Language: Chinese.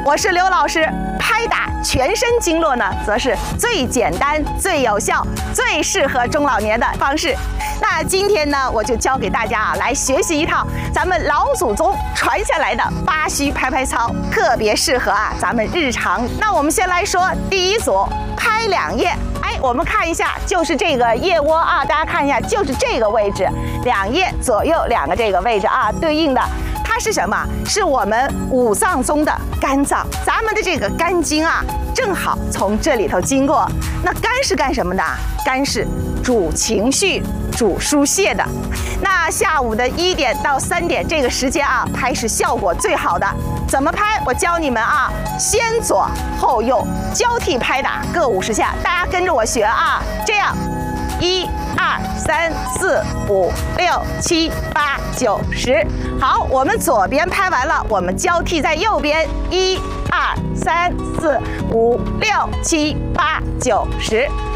我是刘老师。拍打全身经络呢，则是最简单、最有效、最适合中老年的方式。那今天呢，我就教给大家来学习一套咱们老祖宗传下来的8虚拍拍操，特别适合咱们日常。那我们先来说第一组，拍2腋。我们看一下，就是这个腋窝大家看一下，就是这个位置，2腋左右2个这个位置对应的。它是什么？是我们5脏中的肝脏，咱们的这个肝经正好从这里头经过。那肝是干什么的？肝是主情绪、主疏泄的。那下午的1点到3点这个时间拍是效果最好的。怎么拍？我教你们先左后右交替拍打各50下，大家跟着我学这样，1、2、3、4、5、6、7、8、9、10。好，我们左边拍完了，我们交替在右边，1、2、3、4、5、6、7、8、9、10。